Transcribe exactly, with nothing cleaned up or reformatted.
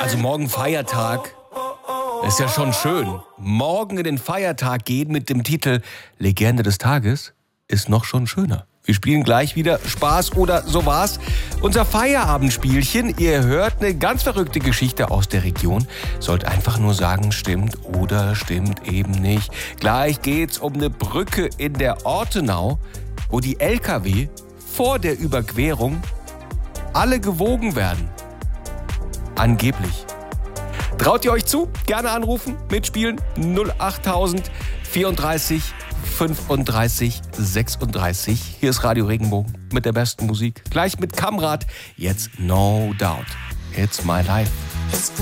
Also morgen Feiertag. Ist ja schon schön. Morgen in den Feiertag gehen mit dem Titel Legende des Tages ist noch schon schöner. Wir spielen gleich wieder Spaß oder so war's. Unser Feierabendspielchen. Ihr hört eine ganz verrückte Geschichte aus der Region. Sollt einfach nur sagen, stimmt oder stimmt eben nicht. Gleich geht's um eine Brücke in der Ortenau, wo die L K W vor der Überquerung alle gewogen werden. Angeblich. Traut ihr euch zu? Gerne anrufen, mitspielen. null achttausend vierunddreißig fünfunddreißig sechsunddreißig. Hier ist Radio Regenbogen mit der besten Musik. Gleich mit Kamrat. Jetzt No Doubt. It's my life.